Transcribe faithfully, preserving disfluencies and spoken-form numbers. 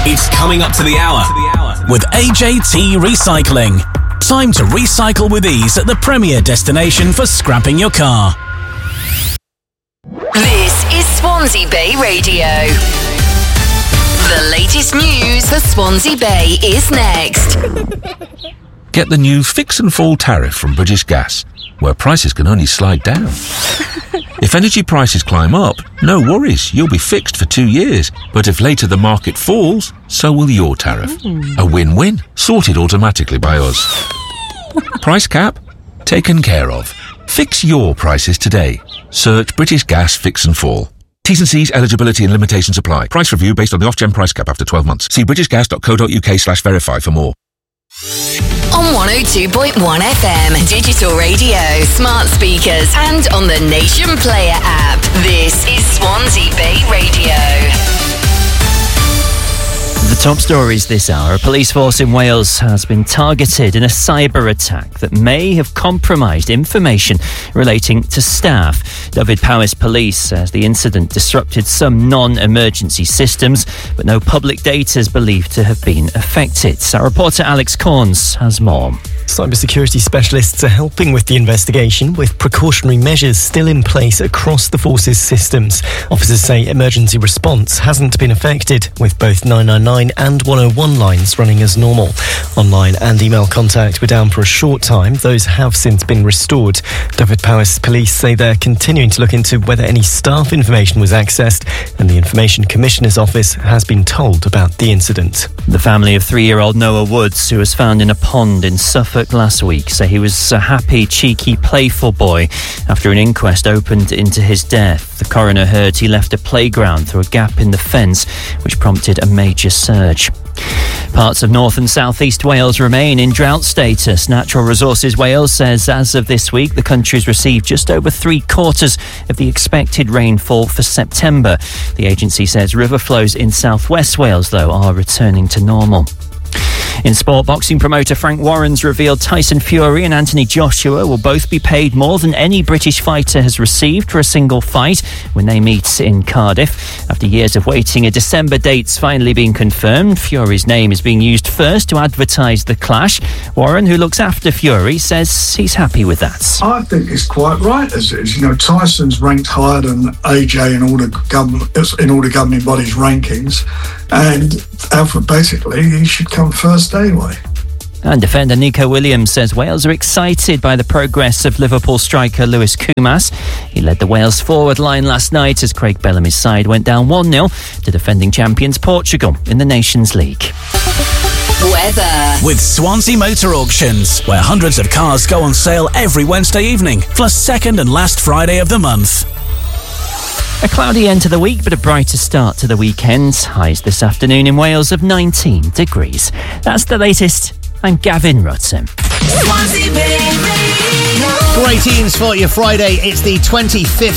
It's coming up to the hour with A J T Recycling. Time to recycle with ease at the premier destination for scrapping your car. This is Swansea Bay Radio. The latest news for Swansea Bay is next. Get the new Fix and Fall tariff from British Gas, where prices can only slide down. If energy prices climb up, no worries, you'll be fixed for two years. But if later the market falls, so will your tariff. Mm. A win-win, sorted automatically by us. Price cap? Taken care of. Fix your prices today. Search British Gas Fix and Fall. T's and C's, eligibility and limitations apply. Price review based on the off-gen price cap after twelve months. See britishgas.co.uk slash verify for more. On one oh two point one F M, digital radio, smart speakers, and on the Nation Player app. This is Swansea Bay Radio. The top stories this hour. A police force in Wales has been targeted in a cyber attack that may have compromised information relating to staff. Dyfed-Powys Police says the incident disrupted some non-emergency systems, but no public data is believed to have been affected. Our reporter Alex Corns has more. Cybersecurity specialists are helping with the investigation, with precautionary measures still in place across the force's systems. Officers say emergency response hasn't been affected, with both nine nine nine and one oh one lines running as normal. Online and email contact were down for a short time. Those have since been restored. Dyfed-Powys Police say they're continuing to look into whether any staff information was accessed, and the Information Commissioner's Office has been told about the incident. The family of three-year-old Noah Woods, who was found in a pond in Suffolk last week, say he was a happy, cheeky, playful boy after an inquest opened into his death. The coroner heard he left a playground through a gap in the fence, which prompted a major surge. Parts of North and South East Wales remain in drought status. Natural Resources Wales says as of this week, the country's received just over three quarters of the expected rainfall for September. The agency says river flows in South West Wales, though, are returning to normal. In sport, boxing promoter Frank Warren's revealed Tyson Fury and Anthony Joshua will both be paid more than any British fighter has received for a single fight when they meet in Cardiff. After years of waiting, a December date's finally been confirmed. Fury's name is being used first to advertise the clash. Warren, who looks after Fury, says he's happy with that. I think it's quite right as it is. You know, Tyson's ranked higher than A J in all the government, in all the governing bodies' rankings, and Alfred, basically, he should come first anyway. And defender Nico Williams says Wales are excited by the progress of Liverpool striker Lewis Koumas. He led the Wales forward line last night as Craig Bellamy's side went down one nil to defending champions Portugal in the Nations League. Weather. With Swansea Motor Auctions, where hundreds of cars go on sale every Wednesday evening, plus second and last Friday of the month. A cloudy end to the week, but a brighter start to the weekend. Highs this afternoon in Wales of nineteen degrees. That's the latest. I'm Gavin Rutten. Great tunes for your Friday. It's the twenty-fifth